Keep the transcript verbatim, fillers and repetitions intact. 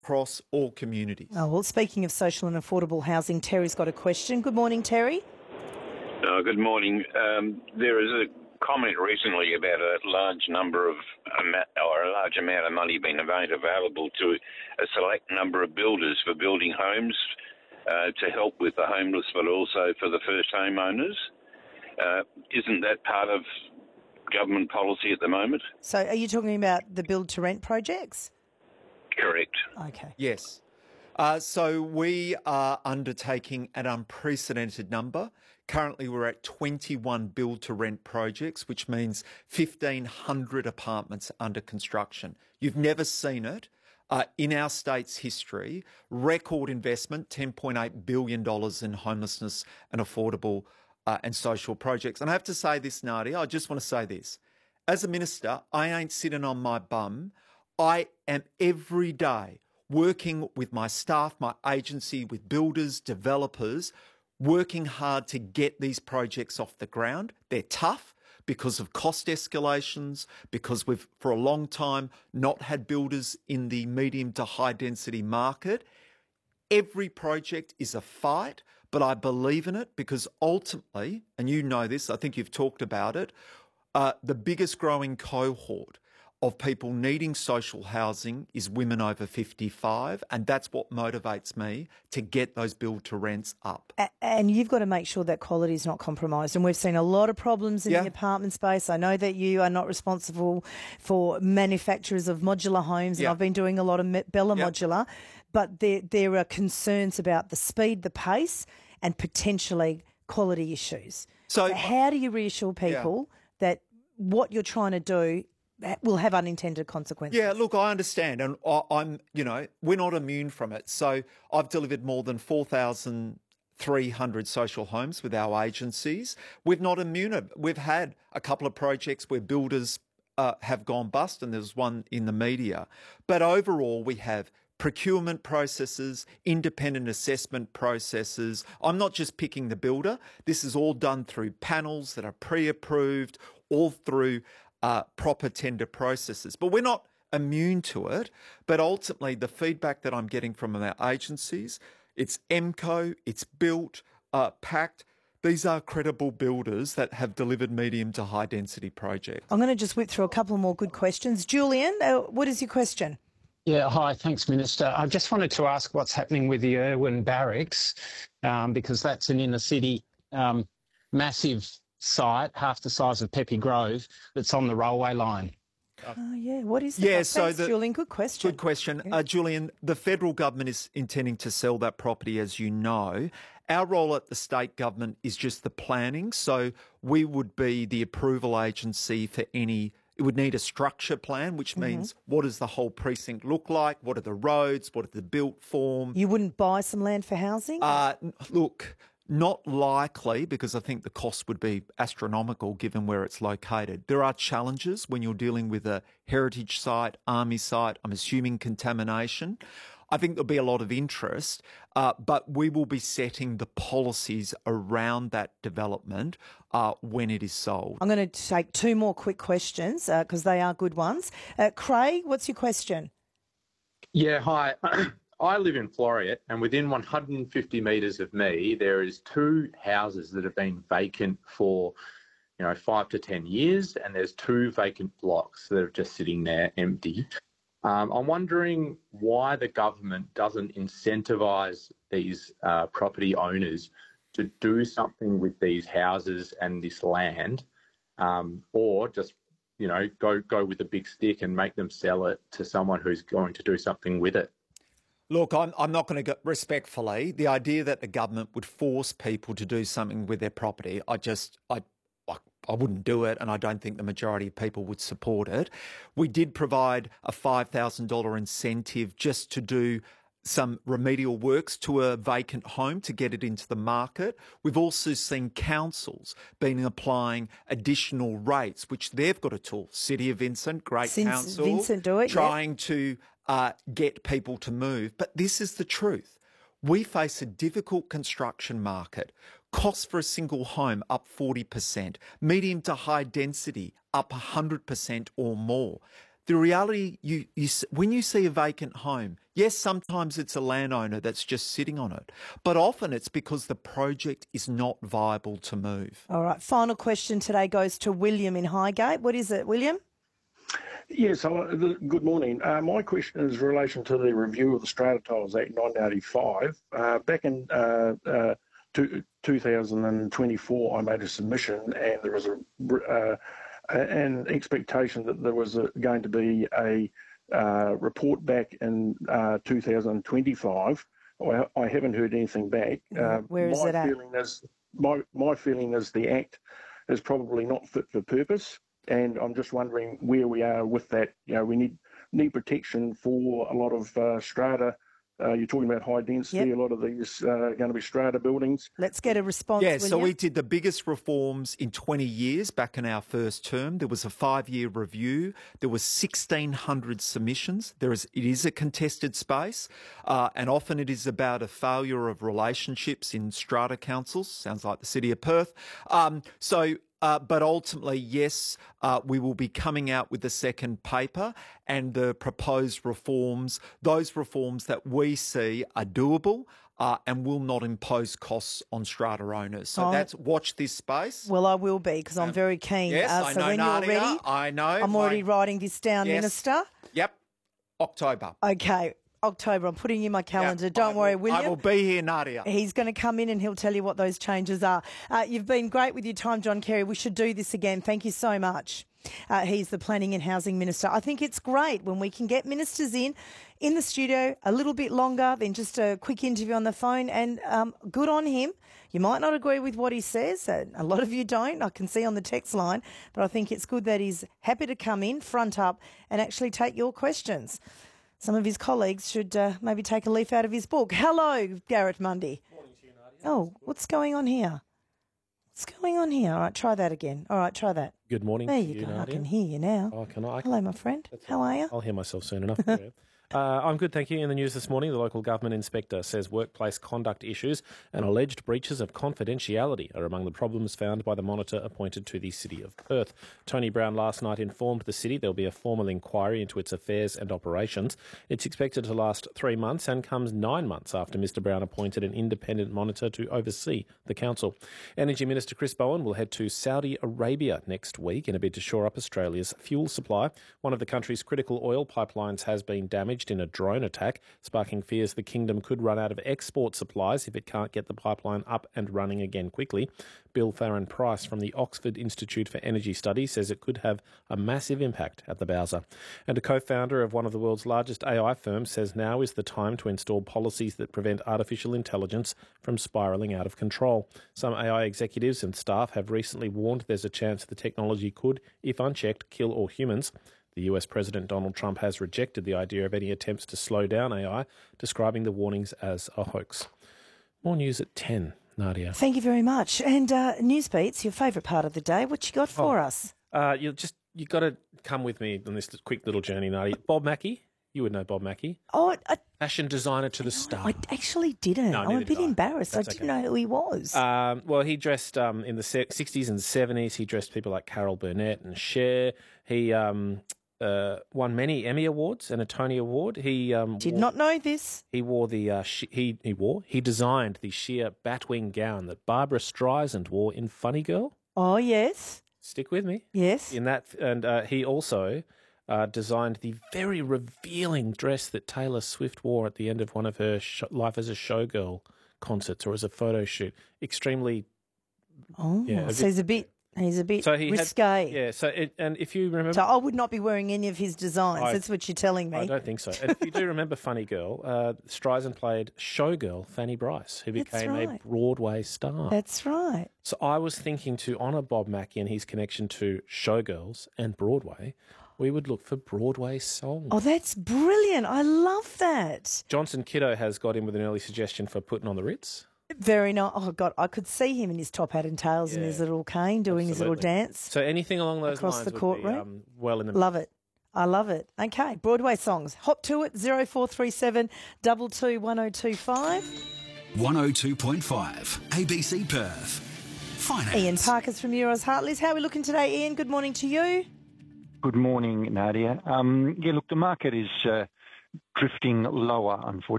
across all communities. Oh, well, speaking of social and affordable housing, Terry's got a question. Good morning, Terry. Uh, good morning. Um, there is a comment recently about a large number of or a large amount of money being made available to a select number of builders for building homes uh, to help with the homeless, but also for the first homeowners. Uh, isn't that part of government policy at the moment? So, are you talking about the build to rent projects? Correct. Okay. Yes. Uh, so we are undertaking an unprecedented number. Currently, we're at twenty-one build-to-rent projects, which means fifteen hundred apartments under construction. You've never seen it uh, in our state's history. Record investment, ten point eight billion dollars in homelessness and affordable uh, and social projects. And I have to say this, Nadia, I just want to say this. As a minister, I ain't sitting on my bum. I am every day working with my staff, my agency, with builders, developers, working hard to get these projects off the ground. They're tough because of cost escalations, because we've for a long time not had builders in the medium to high density market. Every project is a fight, but I believe in it because ultimately, and you know this, I think you've talked about it, uh, the biggest growing cohort of people needing social housing is women over fifty-five, and that's what motivates me to get those build-to-rents up. And you've got to make sure that quality is not compromised. And we've seen a lot of problems in yeah. the apartment space. I know that you are not responsible for manufacturers of modular homes, and yeah. I've been doing a lot of Bella yeah. Modular, but there, there are concerns about the speed, the pace, and potentially quality issues. So, so how do you reassure people yeah. that what you're trying to do will have unintended consequences? Yeah, look, I understand, and I, I'm, you know, we're not immune from it. So I've delivered more than four thousand three hundred social homes with our agencies. We're not immune. We've had a couple of projects where builders uh, have gone bust, and there's one in the media. But overall, we have procurement processes, independent assessment processes. I'm not just picking the builder. This is all done through panels that are pre-approved, all through Uh, proper tender processes. But we're not immune to it. But ultimately, the feedback that I'm getting from our agencies, it's M C O, it's Built, uh, Pact. These are credible builders that have delivered medium to high density projects. I'm going to just whip through a couple more good questions. Julian, uh, what is your question? Yeah, hi, thanks, Minister. I just wanted to ask what's happening with the Irwin Barracks, um, because that's an inner city um, massive site, half the size of Peppy Grove, that's on the railway line. Oh, yeah. What is that? Yeah, Thanks, so the, Julian. Good question. Good question. Yeah. Uh, Julian, the federal government is intending to sell that property, as you know. Our role at the state government is just the planning. So we would be the approval agency for any... It would need a structure plan, which means mm-hmm. what does the whole precinct look like? What are the roads? What are the built form? You wouldn't buy some land for housing? Uh, look... Not likely, because I think the cost would be astronomical given where it's located. There are challenges when you're dealing with a heritage site, army site, I'm assuming contamination. I think there'll be a lot of interest, uh, but we will be setting the policies around that development uh, when it is sold. I'm going to take two more quick questions because uh, they are good ones. Uh, Craig, what's your question? Yeah, hi. I live in Floreat, and within one hundred fifty metres of me, there is two houses that have been vacant for, you know, five to ten years, and there's two vacant blocks that are just sitting there empty. Um, I'm wondering why the government doesn't incentivise these uh, property owners to do something with these houses and this land, um, or just, you know, go go with a big stick and make them sell it to someone who's going to do something with it. Look, I'm, I'm not going to go respectfully. The idea that the government would force people to do something with their property, I just, I, I, I wouldn't do it, and I don't think the majority of people would support it. We did provide a five thousand dollars incentive just to do some remedial works to a vacant home to get it into the market. We've also seen councils been applying additional rates, which they've got a tool. City of Vincent, great Since council, Vincent do it, trying yeah. to uh, get people to move. But this is the truth. We face a difficult construction market. Costs for a single home up forty percent. Medium to high density up one hundred percent or more. The reality, you, you when you see a vacant home, yes, sometimes it's a landowner that's just sitting on it, but often it's because the project is not viable to move. All right, final question today goes to William in Highgate. What is it, William? Yes, hello, good morning. Uh, my question is in relation to the review of the Strata Tiles Act nineteen eighty-five. Uh, back in uh, uh, two, two thousand twenty-four, I made a submission, and there was a uh, an expectation that there was a, going to be a uh, report back in uh, two thousand twenty-five. I, I haven't heard anything back. Uh, Where is my it at? Feeling is, my, my feeling is the Act is probably not fit for purpose, and I'm just wondering where we are with that. You know, we need need protection for a lot of uh, strata. Uh, you're talking about high density. Yep. A lot of these uh, are going to be strata buildings. Let's get a response, Yeah, William. so we did the biggest reforms in twenty years back in our first term. There was a five-year review. There was sixteen hundred submissions. There is, it is a contested space, uh, and often it is about a failure of relationships in strata councils. Sounds like the City of Perth. Um, so... Uh, but ultimately, yes, uh, we will be coming out with the second paper and the proposed reforms, those reforms that we see are doable uh, and will not impose costs on strata owners. So Oh. that's watch this space. Well, I will be because I'm Um, very keen. Yes, uh, I so know, when Nadia. you're ready, I know. I'm my- already writing this down, Yes. Minister. Yep, October. Okay, October. I'm putting in my calendar. Yep, Don't I worry, will- William. I will be here, Nadia. He's going to come in and he'll tell you what those changes are. Uh, you've been great with your time, John Kerry. We should do this again. Thank you so much. Uh, he's the Planning and Housing Minister. I think it's great when we can get ministers in, in the studio a little bit longer than just a quick interview on the phone, and um, good on him. You might not agree with what he says. Uh, a lot of you don't, I can see on the text line, but I think it's good that he's happy to come in, front up, and actually take your questions. Some of his colleagues should uh, maybe take a leaf out of his book. Hello, Garrett Mundy. Morning to you, Nadia. Oh, what's going on here? What's going on here? All right, try that again. All right, try that. Good morning There to you you, go. I Nadia. can hear you now. Oh, can I? Hello, my friend. How are you? I'll hear myself soon enough. Yeah. Uh, I'm good, thank you. In the news this morning, the local government inspector says workplace conduct issues and alleged breaches of confidentiality are among the problems found by the monitor appointed to the City of Perth. Tony Brown last night informed the city there'll be a formal inquiry into its affairs and operations. It's expected to last three months and comes nine months after Mister Brown appointed an independent monitor to oversee the council. Energy Minister Chris Bowen will head to Saudi Arabia next week in a bid to shore up Australia's fuel supply. One of the country's critical oil pipelines has been damaged in a drone attack, sparking fears the kingdom could run out of export supplies if it can't get the pipeline up and running again quickly. Bill Farron Price from the Oxford Institute for Energy Studies says it could have a massive impact at the Bowser. And a co-founder of one of the world's largest A I firms says now is the time to install policies that prevent artificial intelligence from spiralling out of control. Some A I executives and staff have recently warned there's a chance the technology could, if unchecked, kill all humans. The U S President Donald Trump has rejected the idea of any attempts to slow down A I, describing the warnings as a hoax. More news at ten, Nadia. Thank you very much. And uh, Newsbeats, your favourite part of the day. What you got for Oh. us? Uh, you just you got to come with me on this quick little journey, Nadia. Bob Mackie, you would know Bob Mackie, Oh, I, fashion designer to the star. I actually didn't. No, I'm a neither bit did I. embarrassed. That's I didn't okay. know who he was. Um, well, he dressed um, in the sixties and seventies. He dressed people like Carol Burnett and Cher. He um, uh, won many Emmy Awards and a Tony Award. He um, Did wore, not know this. He wore the uh, she, he he wore he designed the sheer batwing gown that Barbara Streisand wore in Funny Girl. Oh, yes. Stick with me. Yes. In that, and uh, he also uh, designed the very revealing dress that Taylor Swift wore at the end of one of her sh- Life as a Showgirl concerts or as a photo shoot. Extremely. Oh, Yeah, a so bit- he's a bit, he's a bit So he risque. had, yeah. So it, and if you remember, So I would not be wearing any of his designs. I- That's what you're telling me. I don't think so. And if you do remember Funny Girl, uh, Streisand played showgirl Fanny Bryce, who That's became a right. Broadway star. That's right. So I was thinking to honour Bob Mackie and his connection to showgirls and Broadway, we would look for Broadway songs. Oh, that's brilliant. I love that. Johnson Kiddo has got in with an early suggestion for Putting on the Ritz. Very nice. Oh, God, I could see him in his top hat and tails and Yeah, his little cane doing his little absolutely. dance. So anything along those Across lines the would courtroom? be um, well in the Love it. I love it. Okay, Broadway songs. Hop to it, zero four three seven two two one oh two five. one oh two point five A B C Perth. Finance. Ian Parker's from Euros Hartleys. How are we looking today, Ian? Good morning to you. Good morning, Nadia. Um, yeah, look, the market is uh, drifting lower, unfortunately.